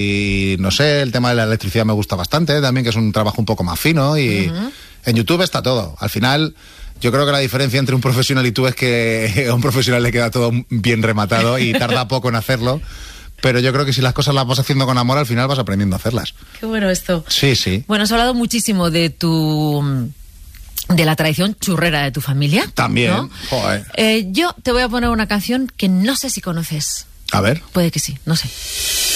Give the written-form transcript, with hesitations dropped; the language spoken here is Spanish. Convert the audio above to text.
Y no sé, el tema de la electricidad me gusta bastante también, que es un trabajo un poco más fino y en YouTube está todo. Al final, yo creo que la diferencia entre un profesional y tú es que a un profesional le queda todo bien rematado y tarda poco en hacerlo. Pero yo creo que si las cosas las vas haciendo con amor, al final vas aprendiendo a hacerlas. Qué bueno esto. Sí, sí. Bueno, has hablado muchísimo de la tradición churrera de tu familia. También. ¿No? Joder. Yo te voy a poner una canción que no sé si conoces. A ver. Puede que sí, no sé.